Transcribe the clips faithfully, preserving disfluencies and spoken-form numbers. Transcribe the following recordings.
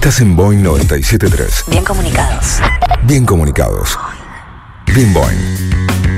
Estás en Boing noventa y siete punto tres. Bien comunicados. Bien comunicados. Bien Boing.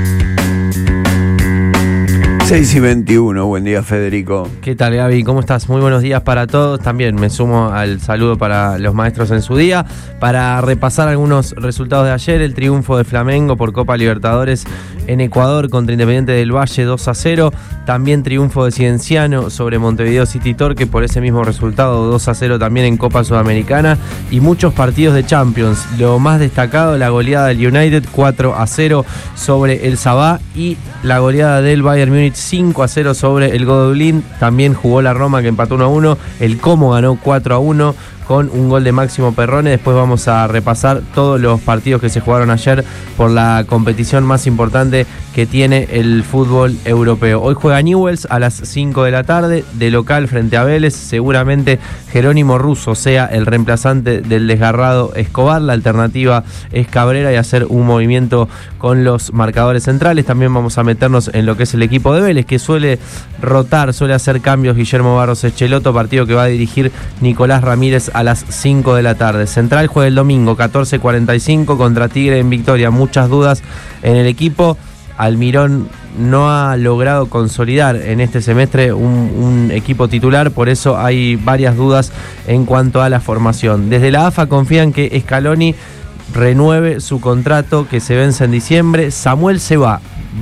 seis y veintiuno, buen día Federico. ¿Qué tal, Gaby? ¿Cómo estás? Muy buenos días para todos. También me sumo al saludo para los maestros en su día. Para repasar algunos resultados de ayer, el triunfo de Flamengo por Copa Libertadores en Ecuador contra Independiente del Valle dos a cero. También triunfo de Cienciano sobre Montevideo City Torque por ese mismo resultado, dos a cero también en Copa Sudamericana. Y muchos partidos de Champions. Lo más destacado, la goleada del United cuatro a cero sobre el Sabah y la goleada del Bayern Múnich cinco a cero sobre el Godolin. También jugó la Roma, que empató uno a uno. El Como ganó cuatro a uno con un gol de Máximo Perrone. Después vamos a repasar todos los partidos que se jugaron ayer por la competición más importante que tiene el fútbol europeo. Hoy juega Newell's a las cinco de la tarde, de local frente a Vélez. Seguramente Jerónimo Russo sea el reemplazante del desgarrado Escobar. La alternativa es Cabrera y hacer un movimiento con los marcadores centrales. También vamos a meternos en lo que es el equipo de Vélez, que suele rotar, suele hacer cambios Guillermo Barros Echeloto, partido que va a dirigir Nicolás Ramírez a las cinco de la tarde. Central juega el domingo catorce cuarenta y cinco contra Tigre en Victoria. Muchas dudas en el equipo. Almirón no ha logrado consolidar en este semestre un, un equipo titular, por eso hay varias dudas en cuanto a la formación. Desde la A F A confían que Scaloni renueve su contrato que se vence en diciembre. Samuel se va.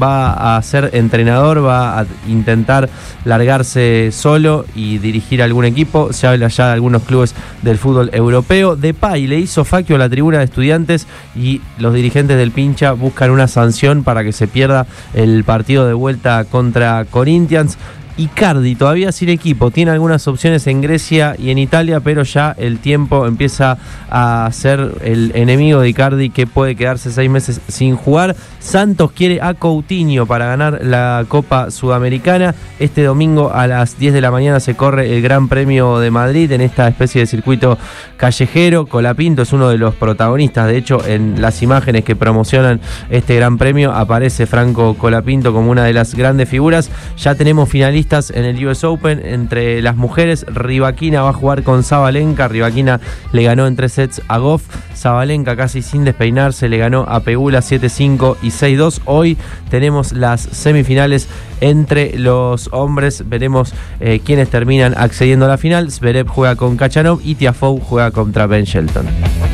Va a ser entrenador, va a intentar largarse solo y dirigir algún equipo. Se habla ya de algunos clubes del fútbol europeo. Depay le hizo faquio a la tribuna de Estudiantes y los dirigentes del Pincha buscan una sanción para que se pierda el partido de vuelta contra Corinthians. Icardi todavía sin equipo, tiene algunas opciones en Grecia y en Italia, pero ya el tiempo empieza a ser el enemigo de Icardi, que puede quedarse seis meses sin jugar. Santos quiere a Coutinho para ganar la Copa Sudamericana. Este domingo a las diez de la mañana se corre el Gran Premio de Madrid en esta especie de circuito callejero. Colapinto es uno de los protagonistas, de hecho en las imágenes que promocionan este Gran Premio aparece Franco Colapinto como una de las grandes figuras. Ya tenemos finalistas en el U S Open entre las mujeres. Rybakina va a jugar con Sabalenka. Rybakina le ganó en tres sets a Goff. Sabalenka casi sin despeinarse le ganó a Pegula siete cinco y seis dos. Hoy tenemos las semifinales entre los hombres. Veremos eh, quiénes terminan accediendo a la final. Zverev juega con Khachanov y Tiafoe juega contra Ben Shelton.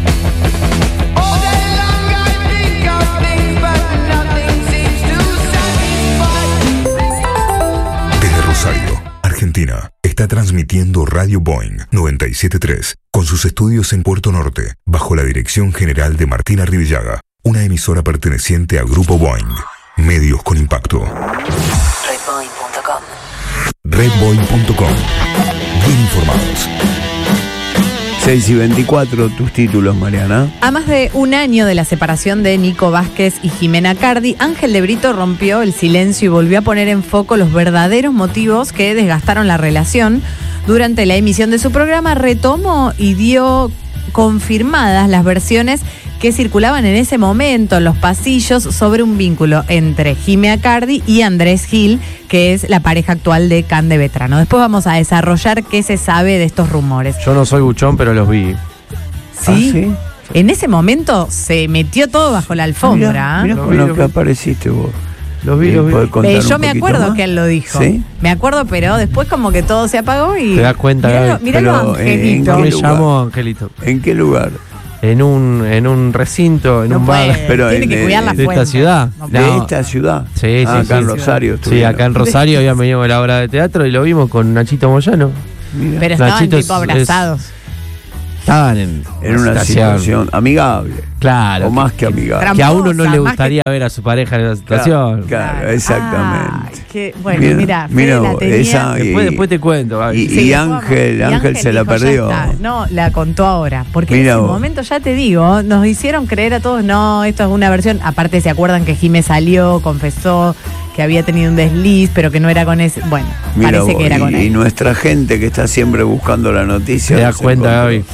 Argentina está transmitiendo Radio Boing noventa y siete punto tres con sus estudios en Puerto Norte, bajo la dirección general de Martina Rivillaga, una emisora perteneciente a Grupo Boing, medios con impacto. red boing punto com. red boing punto com. Bien informados. seis y veinticuatro, tus títulos, Mariana. A más de un año de la separación de Nico Vázquez y Jimena Cardi, Ángel de Brito rompió el silencio y volvió a poner en foco los verdaderos motivos que desgastaron la relación. Durante la emisión de su programa retomó y dio confirmadas las versiones que circulaban en ese momento en los pasillos sobre un vínculo entre Jimena Cardi y Andrés Gil, que es la pareja actual de Cande Vetrano. Después vamos a desarrollar qué se sabe de estos rumores. Yo no soy buchón, pero los vi. ¿Sí? ¿Ah, sí? En ese momento se metió todo bajo la alfombra. Mira con lo que apareciste vos. Los vi, los vi. Eh, yo me acuerdo más? que él lo dijo. ¿Sí? Me acuerdo, pero después como que todo se apagó y... Te das cuenta, Miralo, miralo Angelito. Yo me llamo Angelito. ¿En qué lugar? En un, en un recinto, en no un puede, bar. Pero tiene en, que cuidar la de fuente. esta ciudad. No, ¿De no. esta ciudad? Sí, ah, sí, acá sí, en Rosario. Sí, acá en Rosario habían venido a la obra de teatro y lo vimos con Nachito Moyano. Mira. Pero estaban Nachito tipo es- abrazados. Estaban en, En una situación amigable. Claro. O más que amigable. Tram- Que a uno no Tramposa, le más gustaría ver a su pareja en esa situación. Claro, claro, exactamente. Ay, qué- bueno, mira, Mira, Fede mira la vos, tenía- esa- Después, y- después te cuento. Gaby. y- Sí, y después Ángel, vamos. Y Ángel se la dijo, ya perdió. está. No, la contó ahora. Porque Mira en ese vos. momento, ya te digo, nos hicieron creer a todos, no, esto es una versión. Aparte, ¿se acuerdan que Jimé salió, confesó que había tenido un desliz, pero que no era con ese? Bueno, Mira parece vos, que era y, con y él. nuestra gente que está siempre buscando la noticia. Te das se cuenta, encontró. Gaby. Sí.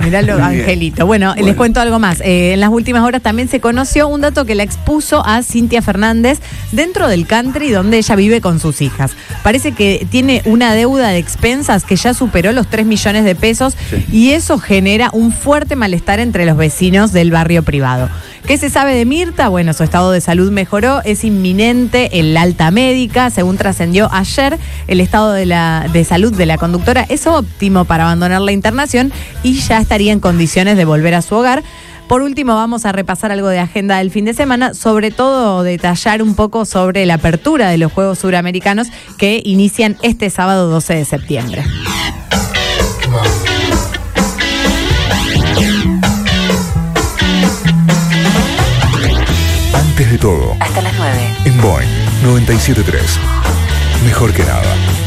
Miralo, Muy bien. Angelito. Bueno, Bueno. les cuento algo más. Eh, en las últimas horas también se conoció un dato que la expuso a Cintia Fernández dentro del country donde ella vive con sus hijas. Parece que tiene una deuda de expensas que ya superó los tres millones de pesos Sí. y eso genera un fuerte malestar entre los vecinos del barrio privado. ¿Qué se sabe de Mirta? Bueno, su estado de salud mejoró, es inminente el alta médica, según trascendió ayer, el estado de, la, de salud de la conductora es óptimo para abandonar la internación y ya estaría en condiciones de volver a su hogar. Por último, vamos a repasar algo de agenda del fin de semana, sobre todo detallar un poco sobre la apertura de los Juegos Suramericanos que inician este sábado doce de septiembre. Antes de todo, Hasta las nueve. en Boing noventa y siete punto tres. Mejor que nada.